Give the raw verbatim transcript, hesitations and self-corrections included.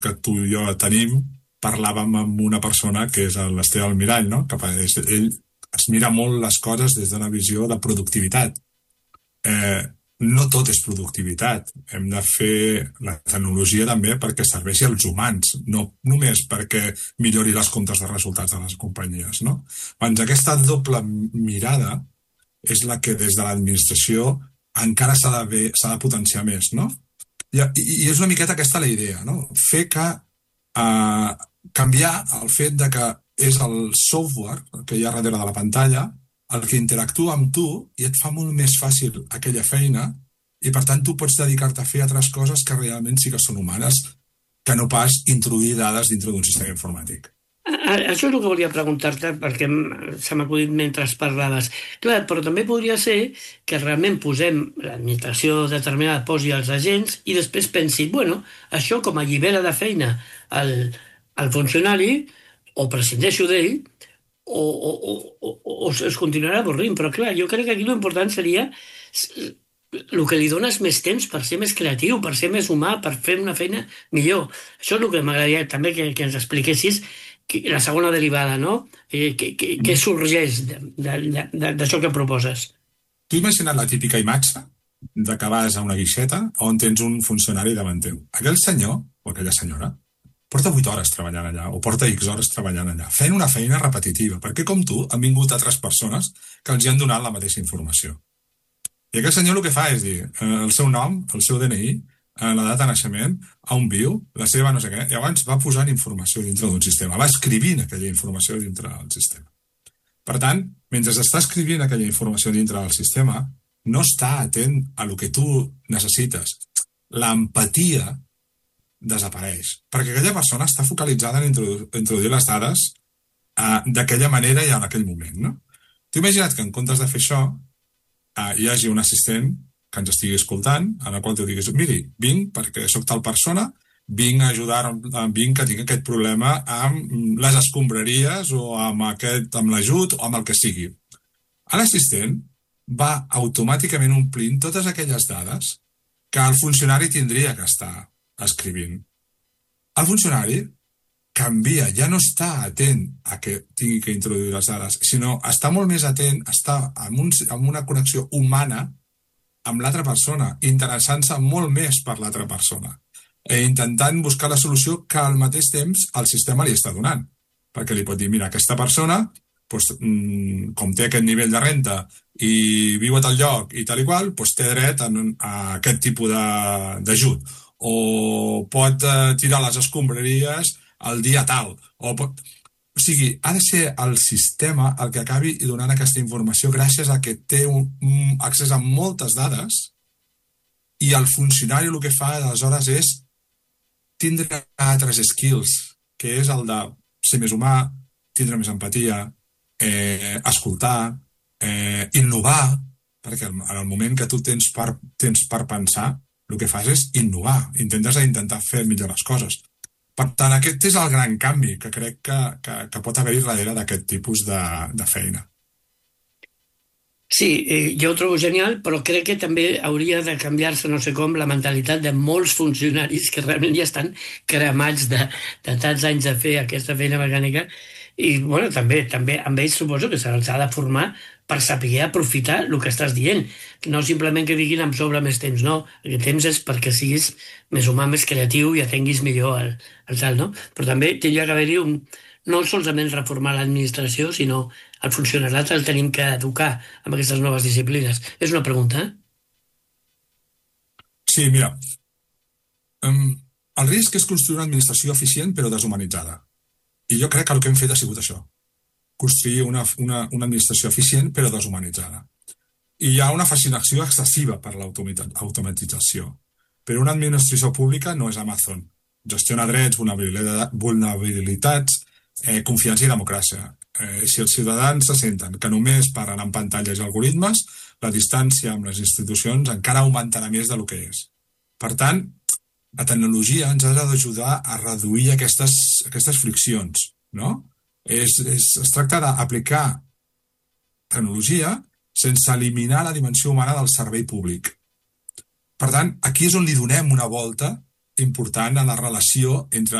que tu i jo tenim, parlàvem amb una persona que és l'Esteve Almirall, no? Que ell es mira molt les coses des d'una visió de productivitat. Eh, no tot és productivitat. Hem de fer la tecnologia també perquè serveixi als humans, no només perquè millori les comptes de resultats de les companyies, no? Doncs aquesta doble mirada és la que des de l'administració encara s'ha de, s'ha de potenciar més, no? I, i és una miqueta aquesta la idea, no? Fer que eh, canviar el fet de que és el software que hi ha darrere de la pantalla el que interactua amb tu i et fa molt més fàcil aquella feina i per tant tu pots dedicar-te a fer altres coses que realment sí que són humanes, que no pas introduir dades dintre d'un sistema informàtic. Això és el que volia preguntar-te perquè se m'ha acudit mentre parlaves. Clar, però també podria ser que realment posem l'administració determinada, posi els agents i després pensi, bueno, això com a allibera de feina al, al funcionari o prescindeixo d'ell o, o, o, o, o es continuarà avorrint. Però clar, jo crec que aquí l'important seria el que li dones més temps per ser més creatiu, per ser més humà, per fer una feina millor. Això és el que m'agradaria també que, que ens expliquessis la segona derivada, no? Eh, què, què, què sorgeix d'això que proposes? Tu imagina't la típica imatge de que vas a una guixeta on tens un funcionari davant teu. Aquell senyor, o aquella senyora, porta vuit hores treballant allà, o porta X hores treballant allà, fent una feina repetitiva, perquè com tu han vingut altres persones que els hi han donat la mateixa informació. I aquell senyor el que fa és dir eh, el seu nom, el seu D N I, eh, la data de naixement, on viu, la seva no sé què, i abans va posant informació dintre d'un sistema, va escrivint aquella informació dintre del sistema. Per tant, mentre està escrivint aquella informació dintre del sistema, no està atent a lo que tu necessites. L'empatia desapareix, perquè aquella persona està focalitzada en introdu introduir les dades eh, d'aquella manera i en aquell moment, no? Tu imagina't que en comptes de fer això eh, hi hagi un assistent que ens estigui escoltant, en el qual tu diguis, miri, vinc perquè sóc tal persona, vinc a ajudar, vinc que tinc aquest problema amb les escombraries o amb, aquest, amb l'ajut o amb el que sigui. L'assistent va automàticament omplint totes aquelles dades que el funcionari tindria que estar escrivint. El funcionari canvia, ja no està atent a que tingui que introduir les dades, sinó està molt més atent, està en, un, en una connexió humana amb l'altra persona, interessant-se molt més per l'altra persona, i intentant buscar la solució que al mateix temps el sistema li està donant. Perquè li pot dir, mira, aquesta persona, doncs, com té aquest nivell de renta i viu a tal lloc i tal i qual, doncs té dret a, a aquest tipus d'ajut. O pot eh, tirar les escombraries el dia tal. O, pot... o sigui, ha de ser el sistema el que acabi donant aquesta informació gràcies a que té un, un accés a moltes dades i el funcionari el que fa aleshores és tindre altres skills, que és el de ser més humà, tindre més empatia, eh, escoltar, eh, innovar, perquè en el moment que tu tens per, tens per pensar, el que fas és innovar, intentes intentar fer millor les coses. Per tant, aquest és el gran canvi que crec que, que, que pot haver-hi darrere d'aquest tipus de, de feina. Sí, eh, jo ho trobo genial, però crec que també hauria de canviar-se, no sé com, la mentalitat de molts funcionaris que realment ja estan cremats de, de tants anys de fer aquesta feina mecànica i, bueno, també, també amb ells suposo que se'ls ha de formar per saber aprofitar el que estàs dient. No simplement que diguin em sobra més temps, no. El temps és perquè siguis més humà, més creatiu i atenguis millor el, el tal, no? Però també tindria que haver-hi un... no solament reformar l'administració, sinó el funcionariat el tenim que educar amb aquestes noves disciplines. És una pregunta, eh? Sí, mira, um, el risc és construir una administració eficient però deshumanitzada. I jo crec que el que hem fet ha sigut això. Construir una, una, una administració eficient però deshumanitzada. I hi ha una fascinació excessiva per l'automatització. Però una administració pública no és Amazon. Gestiona drets, vulnerabilitats, eh, confiança i democràcia. Eh, si els ciutadans se senten que només parlen en pantalles i algoritmes, la distància amb les institucions encara augmentarà més del que és. Per tant, la tecnologia ens ha d'ajudar a reduir aquestes, aquestes friccions, no? És, és, es tracta d'aplicar tecnologia sense eliminar la dimensió humana del servei públic. Per tant, aquí és on li donem una volta important a la relació entre